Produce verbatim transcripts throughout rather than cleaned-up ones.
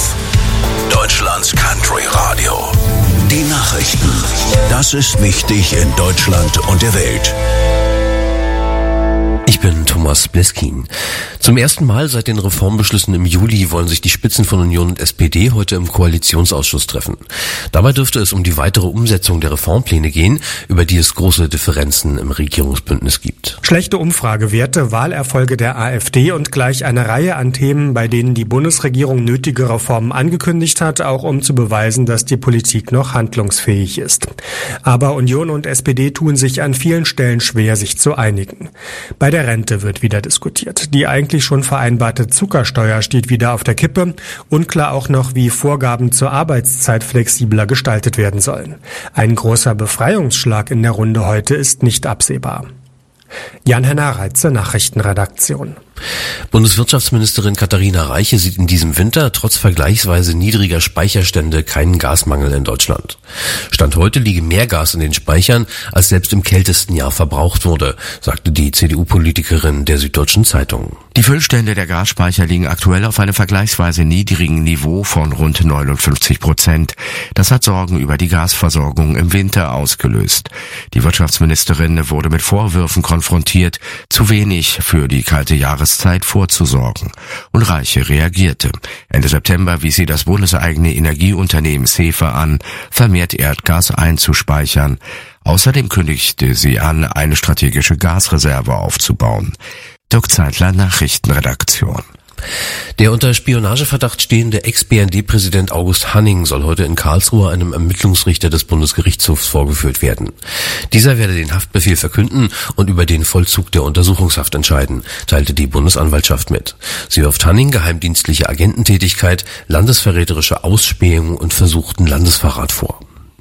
Wolf. Deutschlands Country Radio. Die Nachrichten. Das ist wichtig in Deutschland und der Welt. Ich bin Thomas Bleskin. Zum ersten Mal seit den Reformbeschlüssen im Juli wollen sich die Spitzen von Union und S P D heute im Koalitionsausschuss treffen. Dabei dürfte es um die weitere Umsetzung der Reformpläne gehen, über die es große Differenzen im Regierungsbündnis gibt. Schlechte Umfragewerte, Wahlerfolge der AfD und gleich eine Reihe an Themen, bei denen die Bundesregierung nötige Reformen angekündigt hat, auch um zu beweisen, dass die Politik noch handlungsfähig ist. Aber Union und S P D tun sich an vielen Stellen schwer, sich zu einigen. Bei der Rente wird wieder diskutiert. Die eigentlich schon vereinbarte Zuckersteuer steht wieder auf der Kippe. Unklar auch noch, wie Vorgaben zur Arbeitszeit flexibler gestaltet werden sollen. Ein großer Befreiungsschlag in der Runde heute ist nicht absehbar. Jan-Henner Reitze, Nachrichtenredaktion. Bundeswirtschaftsministerin Katharina Reiche sieht in diesem Winter trotz vergleichsweise niedriger Speicherstände keinen Gasmangel in Deutschland. Stand heute liege mehr Gas in den Speichern, als selbst im kältesten Jahr verbraucht wurde, sagte die C D U-Politikerin der Süddeutschen Zeitung. Die Füllstände der Gasspeicher liegen aktuell auf einem vergleichsweise niedrigen Niveau von rund neunundfünfzig Prozent. Das hat Sorgen über die Gasversorgung im Winter ausgelöst. Die Wirtschaftsministerin wurde mit Vorwürfen konfrontiert, zu wenig für die kalte Jahreszeit vorzusorgen. Und Reiche reagierte. Ende September wies sie das bundeseigene Energieunternehmen SEFE an, vermehrt Erdgas einzuspeichern. Außerdem kündigte sie an, eine strategische Gasreserve aufzubauen. Dirk Zeitler, Nachrichtenredaktion. Der unter Spionageverdacht stehende Ex-B N D-Präsident August Hanning soll heute in Karlsruhe einem Ermittlungsrichter des Bundesgerichtshofs vorgeführt werden. Dieser werde den Haftbefehl verkünden und über den Vollzug der Untersuchungshaft entscheiden, teilte die Bundesanwaltschaft mit. Sie wirft Hanning geheimdienstliche Agententätigkeit, landesverräterische Ausspähung und versuchten Landesverrat vor.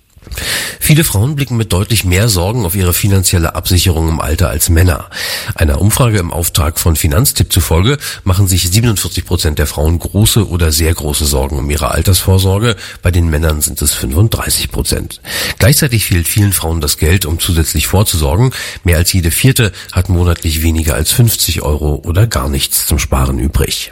Viele Frauen blicken mit deutlich mehr Sorgen auf ihre finanzielle Absicherung im Alter als Männer. Einer Umfrage im Auftrag von Finanztipp zufolge machen sich siebenundvierzig Prozent der Frauen große oder sehr große Sorgen um ihre Altersvorsorge. Bei den Männern sind es fünfunddreißig Prozent. Gleichzeitig fehlt vielen Frauen das Geld, um zusätzlich vorzusorgen. Mehr als jede vierte hat monatlich weniger als fünfzig Euro oder gar nichts zum Sparen übrig.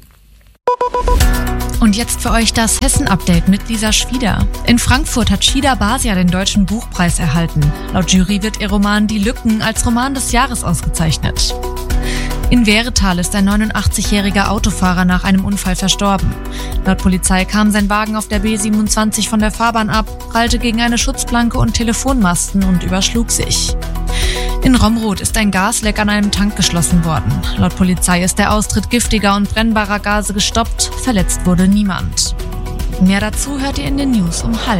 Und jetzt für euch das Hessen-Update mit Lisa Schwieder. In Frankfurt hat Shida Basia den Deutschen Buchpreis erhalten. Laut Jury wird ihr Roman Die Lücken als Roman des Jahres ausgezeichnet. In Wehretal ist ein neunundachtzigjähriger Autofahrer nach einem Unfall verstorben. Laut Polizei kam sein Wagen auf der B siebenundzwanzig von der Fahrbahn ab, prallte gegen eine Schutzplanke und Telefonmasten und überschlug sich. In Romrod ist ein Gasleck an einem Tank geschlossen worden. Laut Polizei ist der Austritt giftiger und brennbarer Gase gestoppt. Verletzt wurde niemand. Mehr dazu hört ihr in den News um halb.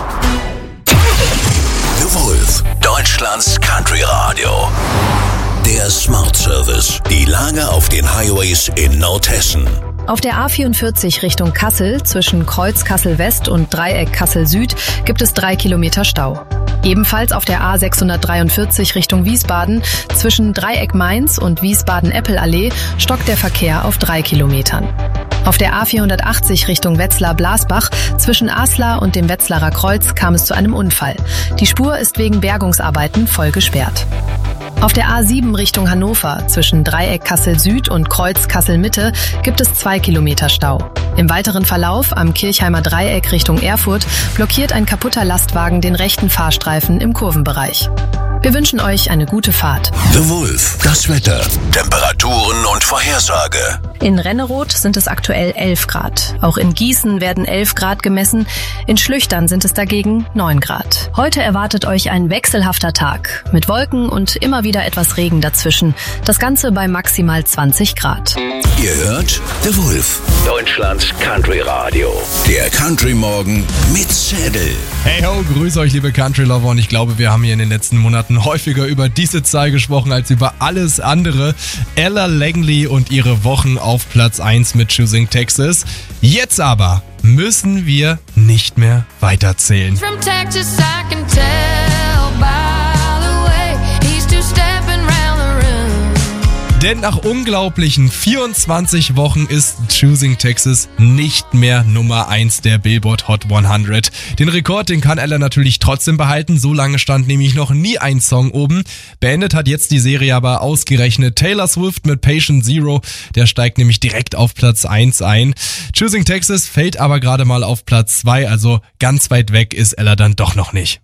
The Wolf, Deutschlands Country Radio. Der Smart Service. Die Lage auf den Highways in Nordhessen. Auf der A vierundvierzig Richtung Kassel zwischen Kreuz Kassel West und Dreieck Kassel Süd gibt es drei Kilometer Stau. Ebenfalls auf der A sechshundertdreiundvierzig Richtung Wiesbaden zwischen Dreieck Mainz und Wiesbaden-Eppel-Allee stockt der Verkehr auf drei Kilometern. Auf der A vierhundertachtzig Richtung Wetzlar-Blasbach zwischen Aslar und dem Wetzlarer Kreuz kam es zu einem Unfall. Die Spur ist wegen Bergungsarbeiten voll gesperrt. Auf der A sieben Richtung Hannover zwischen Dreieck Kassel Süd und Kreuz Kassel Mitte gibt es zwei Kilometer Stau. Im weiteren Verlauf am Kirchheimer Dreieck Richtung Erfurt blockiert ein kaputter Lastwagen den rechten Fahrstreifen im Kurvenbereich. Wir wünschen euch eine gute Fahrt. The Wolf, das Wetter, Temperaturen und Vorhersage. In Renneroth sind es aktuell elf Grad. Auch in Gießen werden elf Grad gemessen. In Schlüchtern sind es dagegen neun Grad. Heute erwartet euch ein wechselhafter Tag mit Wolken und immer wieder etwas Regen dazwischen. Das Ganze bei maximal zwanzig Grad. Ihr hört The Wolf, Deutschlands Country Radio. Der Country Morgen mit Zedel. Hey ho, grüß euch liebe Country Lover, und ich glaube, wir haben hier in den letzten Monaten häufiger über diese Zahl gesprochen als über alles andere. Ella Langley und ihre Wochen auf Platz eins mit Choosing Texas. Jetzt aber müssen wir nicht mehr weiterzählen. From Texas, I can tell by the way he's two-stepping round the room. Denn nach unglaublichen vierundzwanzig Wochen ist Choosing Texas nicht mehr Nummer eins der Billboard Hot hundert. Den Rekord, den kann Ella natürlich trotzdem behalten. So lange stand nämlich noch nie ein Song oben. Beendet hat jetzt die Serie aber ausgerechnet Taylor Swift mit Patient Zero. Der steigt nämlich direkt auf Platz eins ein. Choosing Texas fällt aber gerade mal auf Platz zwei, also ganz weit weg ist Ella dann doch noch nicht.